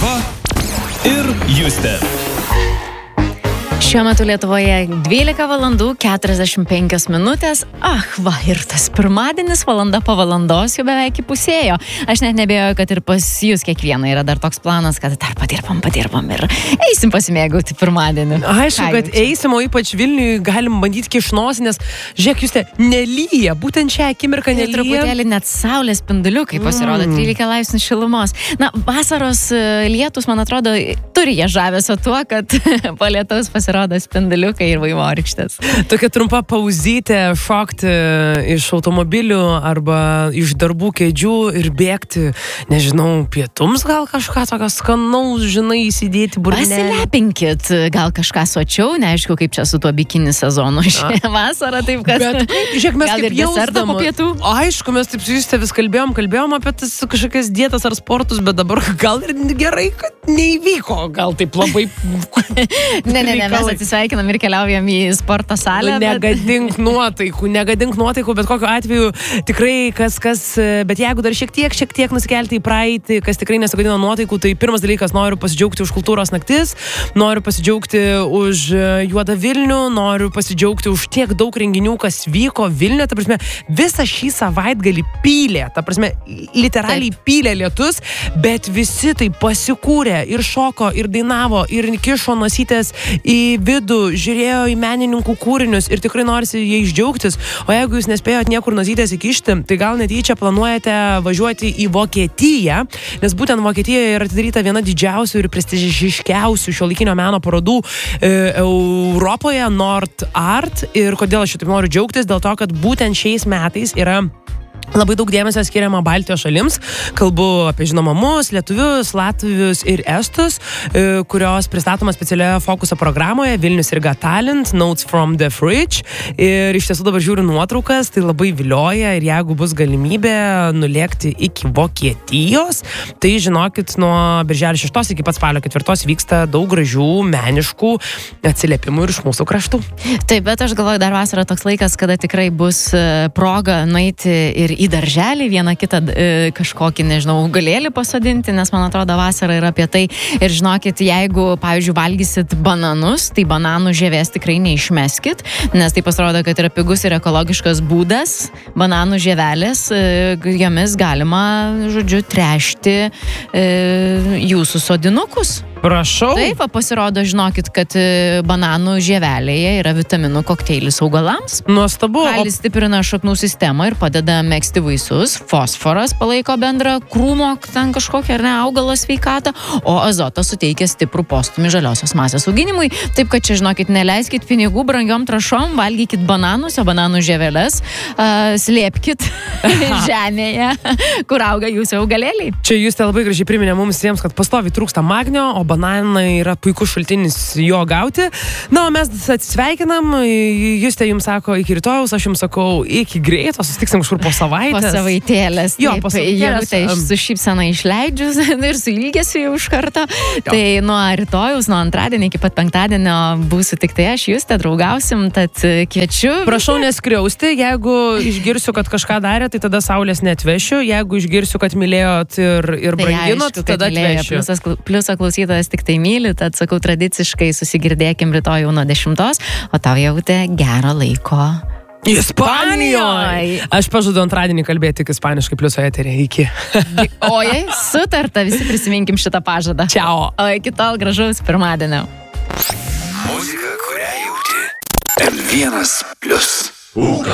Ieva ir Justė. Šiuo metu Lietuvoje 12 valandų 45 minutės. Va, ir tas pirmadienis valanda po valandos jau beveik įpusėjo. Aš net nebejoju, kad ir pas jūs kiekvieną yra dar toks planas, kad dar padirbam ir eisim pasimėgauti pirmadienį. Aišku, kad eisim, o ypač Vilniui galim bandyti kišnosi, nes, žiūrėk, Justė, nelyja, būtent šią akimirką nelyja. Truputėlį net saulės spinduliukai pasirodo, 13 laipsnių šilumos. Na, vasaros lietus, man atrodo, turi jie žavesio tuo, kad po lietaus pasirodo spinduliukai ir vaivorykštės. Tokia trumpa pauzytė, šokti iš automobilių arba iš darbų kėdžių ir bėgti, nežinau, pietums gal kažką tokio skanaus, žinai, įsidėti burnelį. Paslepinkit, gal kažką sočiau, neaišku, kaip čia su tuo bikini sezonu šią vasarą, taip kad... Bet, žiūrėk, mes gal kaip ir desertą po pietų. Aišku, mes taip su Juste vis kalbėjom apie tas kažkokias dietas ar sportus, bet dabar gal ir gerai, kad neįvyko, gal taip labai... Ne, mes atsisveikinam ir keliaujam į sporto salę. Negadink nuotaikų, bet kokiu atveju tikrai bet jeigu dar šiek tiek nusikelti į praeitį, kas tikrai nesugadino nuotaikų, tai pirmas dalykas, noriu pasidžiaugti už kultūros naktis, noriu pasidžiaugti už Juodą Vilnių, noriu pasidžiaugti už tiek daug renginių, kas vyko Vilniuje, ta prasme, visą šį savaitgalį pylė, ta prasme, literaliai pylė lietus, bet visi tai pasikūrė ir šoko, ir dainavo, ir kišo nosytės į vidų, žiūrėjo į menininkų kūrinius ir tikrai norisi jais džiaugtis. O jeigu jūs nespėjot niekur nosytės įkišti, tai gal netyčia planuojate važiuoti į Vokietiją, nes būtent Vokietijoje yra atidaryta viena didžiausių ir prestižiškiausių šiuolaikinio meno parodų Europoje, Nord Art. Ir kodėl aš taip noriu džiaugtis? Dėl to, kad būtent šiais metais yra labai daug dėmesio skiriama Baltijos šalims. Kalbu apie žinomus lietuvius, latvius ir estus, kurios pristatoma specialioje fokuso programoje Vilnius ir Talent, Notes from the Fridge. Ir iš tiesų dabar žiūriu nuotraukas, tai labai vilioja ir jeigu bus galimybė nulėkti iki Vokietijos, tai žinokit, nuo birželio 6 iki pat spalio 4 vyksta daug gražių, meniškų atsiliepimų ir iš mūsų kraštų. Taip, bet aš galvoju, dar vasara toks laikas, kada tikrai bus proga nueiti ir į darželį, vieną kitą kažkokį, nežinau, augalėlį pasodinti, nes man atrodo vasara yra apie tai. Ir žinokit, jeigu, pavyzdžiui, valgysit bananus, tai bananų žievės tikrai neišmeskit, nes tai pasirodo, kad yra pigus ir ekologiškas būdas. Bananų žievelės, jomis galima, žodžiu, tręšti jūsų sodinukus. Prašau. Taip, pasirodo, žinokit, kad bananų žievelėje yra vitaminų kokteilis augalams. Nuostabu. Kalis stiprina šaknų sistemą ir padeda megzti vaisius. Fosforas palaiko bendrą krūmo, ten kažkokią ar ne augalo sveikatą, o azotas suteikia stiprų postumį žaliosios masės auginimui. Taip, kad čia, žinokit, neleiskit pinigų brangiom trašom, valgykit bananus, o bananų žieveles slėpkit žemėje, kur auga jūsų augalėliai. Čia Justė labai gražiai priminė mums visiems, kad pastoviai trūksta magnio, o bananai yra puikus šaltinis jo gauti. Na, o mes atsisveikinam. Justė jums sako iki rytojaus, aš jums sakau iki greito, susitiksim kažkur po savaitės. Po savaitėlės. Jo, po savaitėlės. Tai su šypsena išleidžius ir su ilgesiu jau iš karto. Tai nuo rytojaus, nuo antradienio iki pat penktadienio būsiu tik tai aš, Justė, draugausim, tad kviečiu. Prašau neskriausti, jeigu išgirsiu, kad kažką darė, tai tada saulės neatvešiu. Jeigu išgirsiu, kad mylėjot ir branginot, tai tada atvešiu. Pliusą klausytojas tik tai myli, tad sakau, tradiciškai susigirdėkim rytoj jau nuo 10, o tau jautė gerą laiko Ispanijoje. Aš pažadu antradienį kalbėti tik ispaniškai Pliuso eteryje. Iki. Ojai, sutarta, visi prisiminkim šitą pažadą. Ciao. O iki tol gražaus pirmadienio. Muzika, kurią jauti. M1+.